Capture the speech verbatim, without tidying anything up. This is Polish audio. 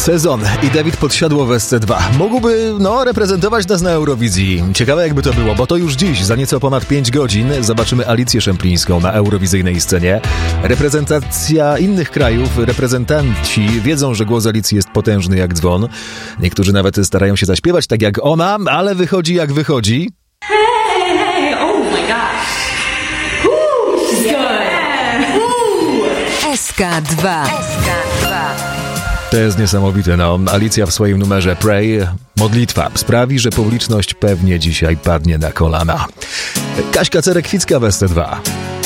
Sezon i Dawid Podsiadło w S C dwa. Mógłby, no, reprezentować nas na Eurowizji. Ciekawe jakby to było, bo to już dziś, za nieco ponad pięć godzin, zobaczymy Alicję Szemplińską na eurowizyjnej scenie. Reprezentacja innych krajów, reprezentanci wiedzą, że głos Alicji jest potężny jak dzwon. Niektórzy nawet starają się zaśpiewać tak jak ona, ale wychodzi jak wychodzi. Hey, hey, oh my gosh. Ooh, she's good. Ooh. S K dwa. To jest niesamowite, no. Alicja w swoim numerze Pray, modlitwa, sprawi, że publiczność pewnie dzisiaj padnie na kolana. Kaśka Cerekwicka w S C dwa.